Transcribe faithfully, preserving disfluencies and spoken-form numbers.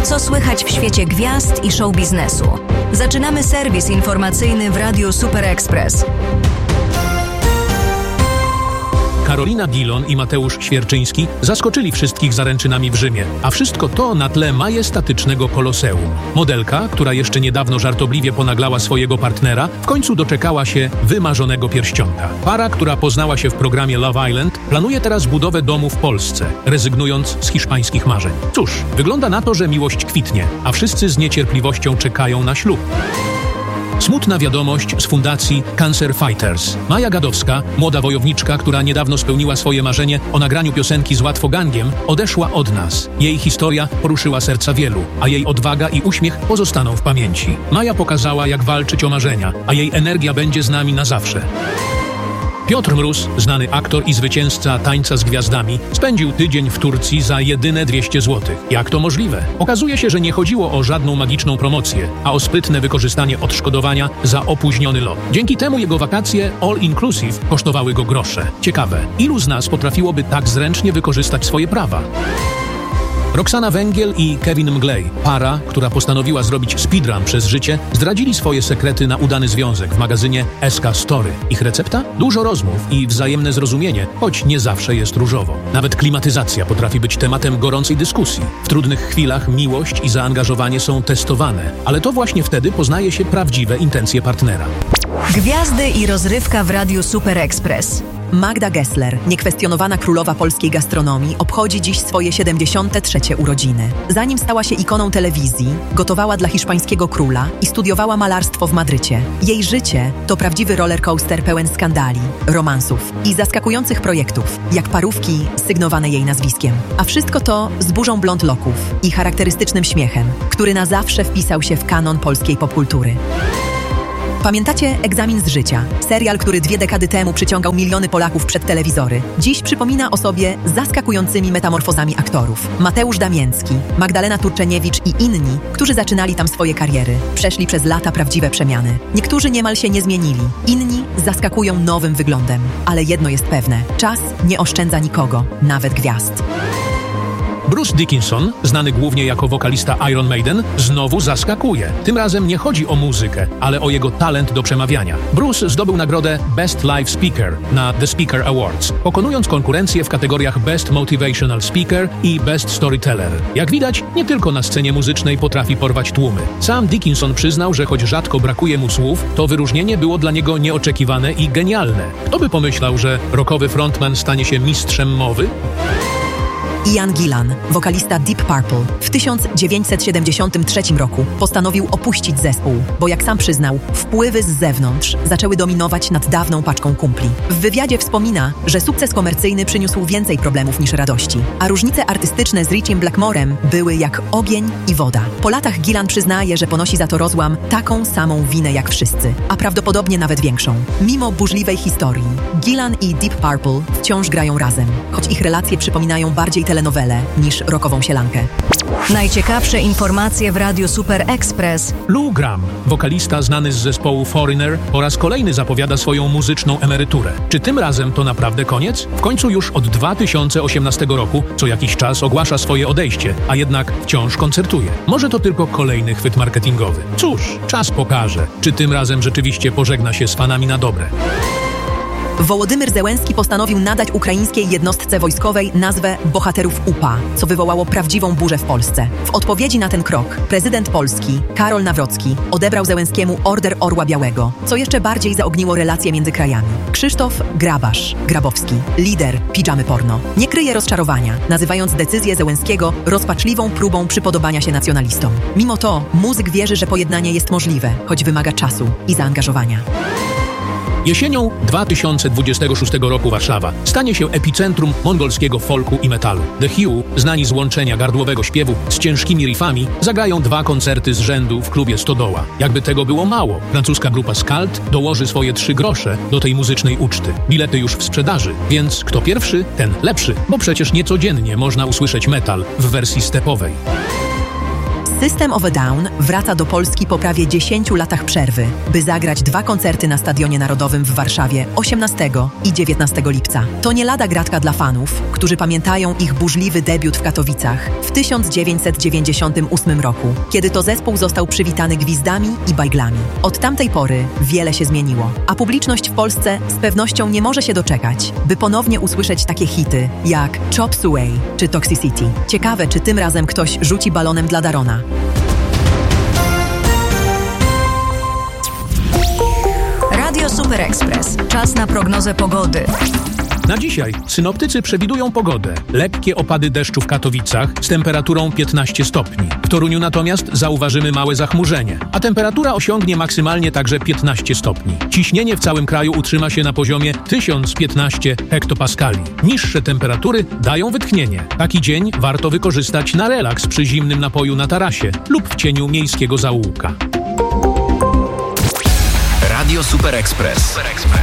Co słychać w świecie gwiazd i show biznesu? Zaczynamy serwis informacyjny w Radiu Super Express. Karolina Dillon i Mateusz Świerczyński zaskoczyli wszystkich zaręczynami w Rzymie, a wszystko to na tle majestatycznego koloseum. Modelka, która jeszcze niedawno żartobliwie ponaglała swojego partnera, w końcu doczekała się wymarzonego pierścionka. Para, która poznała się w programie Love Island, planuje teraz budowę domu w Polsce, rezygnując z hiszpańskich marzeń. Cóż, wygląda na to, że miłość kwitnie, a wszyscy z niecierpliwością czekają na ślub. Smutna wiadomość z fundacji Cancer Fighters. Maja Gadowska, młoda wojowniczka, która niedawno spełniła swoje marzenie o nagraniu piosenki z Łatwogangiem, odeszła od nas. Jej historia poruszyła serca wielu, a jej odwaga i uśmiech pozostaną w pamięci. Maja pokazała, jak walczyć o marzenia, a jej energia będzie z nami na zawsze. Piotr Mróz, znany aktor i zwycięzca Tańca z Gwiazdami, spędził tydzień w Turcji za jedyne dwieście złotych. Jak to możliwe? Okazuje się, że nie chodziło o żadną magiczną promocję, a o sprytne wykorzystanie odszkodowania za opóźniony lot. Dzięki temu jego wakacje all inclusive kosztowały go grosze. Ciekawe, ilu z nas potrafiłoby tak zręcznie wykorzystać swoje prawa? Roxana Węgiel i Kevin Mglej, para, która postanowiła zrobić speedrun przez życie, zdradzili swoje sekrety na udany związek w magazynie S K Story. Ich recepta? Dużo rozmów i wzajemne zrozumienie, choć nie zawsze jest różowo. Nawet klimatyzacja potrafi być tematem gorącej dyskusji. W trudnych chwilach miłość i zaangażowanie są testowane, ale to właśnie wtedy poznaje się prawdziwe intencje partnera. Gwiazdy i rozrywka w Radiu Super Express. Magda Gessler, niekwestionowana królowa polskiej gastronomii, obchodzi dziś swoje siedemdziesiąte trzecie urodziny. Zanim stała się ikoną telewizji, gotowała dla hiszpańskiego króla i studiowała malarstwo w Madrycie. Jej życie to prawdziwy rollercoaster pełen skandali, romansów i zaskakujących projektów, jak parówki sygnowane jej nazwiskiem. A wszystko to z burzą blond loków i charakterystycznym śmiechem, który na zawsze wpisał się w kanon polskiej popkultury. Pamiętacie Egzamin z życia? Serial, który dwie dekady temu przyciągał miliony Polaków przed telewizory. Dziś przypomina o sobie zaskakującymi metamorfozami aktorów. Mateusz Damięcki, Magdalena Turczeniewicz i inni, którzy zaczynali tam swoje kariery, przeszli przez lata prawdziwe przemiany. Niektórzy niemal się nie zmienili, inni zaskakują nowym wyglądem. Ale jedno jest pewne, czas nie oszczędza nikogo, nawet gwiazd. Bruce Dickinson, znany głównie jako wokalista Iron Maiden, znowu zaskakuje. Tym razem nie chodzi o muzykę, ale o jego talent do przemawiania. Bruce zdobył nagrodę Best Live Speaker na The Speaker Awards, pokonując konkurencję w kategoriach Best Motivational Speaker i Best Storyteller. Jak widać, nie tylko na scenie muzycznej potrafi porwać tłumy. Sam Dickinson przyznał, że choć rzadko brakuje mu słów, to wyróżnienie było dla niego nieoczekiwane i genialne. Kto by pomyślał, że rockowy frontman stanie się mistrzem mowy? Ian Gillan, wokalista Deep Purple, w tysiąc dziewięćset siedemdziesiątym trzecim roku postanowił opuścić zespół, bo jak sam przyznał, wpływy z zewnątrz zaczęły dominować nad dawną paczką kumpli. W wywiadzie wspomina, że sukces komercyjny przyniósł więcej problemów niż radości, a różnice artystyczne z Richiem Blackmorem były jak ogień i woda. Po latach Gillan przyznaje, że ponosi za to rozłam taką samą winę jak wszyscy, a prawdopodobnie nawet większą. Mimo burzliwej historii, Gillan i Deep Purple wciąż grają razem, choć ich relacje przypominają bardziej telenowelę niż rockową sielankę. Najciekawsze informacje w Radiu Super Express. Lou Gramm, wokalista znany z zespołu Foreigner, po raz kolejny zapowiada swoją muzyczną emeryturę. Czy tym razem to naprawdę koniec? W końcu już od dwa tysiące osiemnastego roku co jakiś czas ogłasza swoje odejście, a jednak wciąż koncertuje. Może to tylko kolejny chwyt marketingowy. Cóż, czas pokaże, czy tym razem rzeczywiście pożegna się z fanami na dobre. Wołodymyr Zełenski postanowił nadać ukraińskiej jednostce wojskowej nazwę Bohaterów U P A, co wywołało prawdziwą burzę w Polsce. W odpowiedzi na ten krok prezydent Polski, Karol Nawrocki, odebrał Zełenskiemu Order Orła Białego, co jeszcze bardziej zaogniło relacje między krajami. Krzysztof Grabasz, Grabowski, lider Pidżamy Porno, nie kryje rozczarowania, nazywając decyzję Zełenskiego rozpaczliwą próbą przypodobania się nacjonalistom. Mimo to muzyk wierzy, że pojednanie jest możliwe, choć wymaga czasu i zaangażowania. Jesienią dwa tysiące dwudziestego szóstego roku Warszawa stanie się epicentrum mongolskiego folku i metalu. The Hue, znani z łączenia gardłowego śpiewu z ciężkimi riffami, zagrają dwa koncerty z rzędu w klubie Stodoła. Jakby tego było mało, francuska grupa Skald dołoży swoje trzy grosze do tej muzycznej uczty. Bilety już w sprzedaży, więc kto pierwszy, ten lepszy, bo przecież niecodziennie można usłyszeć metal w wersji stepowej. System of a Down wraca do Polski po prawie dziesięciu latach przerwy, by zagrać dwa koncerty na Stadionie Narodowym w Warszawie osiemnastego i dziewiętnastego lipca. To nie lada gratka dla fanów, którzy pamiętają ich burzliwy debiut w Katowicach w tysiąc dziewięćset dziewięćdziesiątym ósmym roku, kiedy to zespół został przywitany gwizdami i bajglami. Od tamtej pory wiele się zmieniło, a publiczność w Polsce z pewnością nie może się doczekać, by ponownie usłyszeć takie hity jak Chop Suey czy Toxicity. Ciekawe, czy tym razem ktoś rzuci balonem dla Darona. Radio Super Express. Czas na prognozę pogody. Na dzisiaj synoptycy przewidują pogodę. Lekkie opady deszczu w Katowicach z temperaturą piętnaście stopni. W Toruniu natomiast zauważymy małe zachmurzenie, a temperatura osiągnie maksymalnie także piętnaście stopni. Ciśnienie w całym kraju utrzyma się na poziomie tysiąc piętnaście hektopaskali. Niższe temperatury dają wytchnienie. Taki dzień warto wykorzystać na relaks przy zimnym napoju na tarasie lub w cieniu miejskiego zaułka. Radio Super Express. Super Express.